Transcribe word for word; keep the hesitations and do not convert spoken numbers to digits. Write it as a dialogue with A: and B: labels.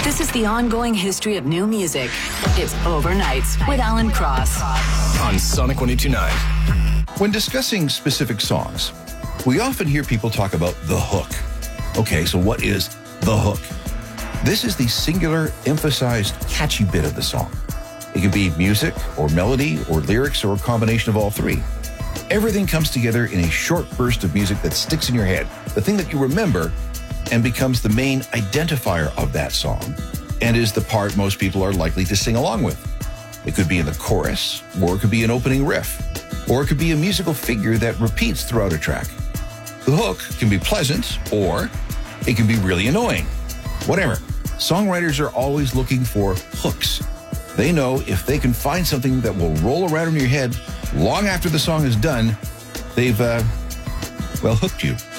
A: This is the ongoing history of new music. It's Overnights with Alan Cross
B: on Sonic one oh two point nine.
C: When discussing specific songs, we often hear people talk about the hook. Okay, so what is the hook? This is the singular, emphasized, catchy bit of the song. It can be music or melody or lyrics or a combination of all three. Everything comes together in a short burst of music that sticks in your head, the thing that you remember, and becomes the main identifier of that song, and is the part most people are likely to sing along with. It could be in the chorus, or it could be an opening riff, or it could be a musical figure that repeats throughout a track. The hook can be pleasant, or it can be really annoying. Whatever. Songwriters are always looking for hooks. They know if they can find something that will roll around in your head long after the song is done, they've, uh, well, hooked you.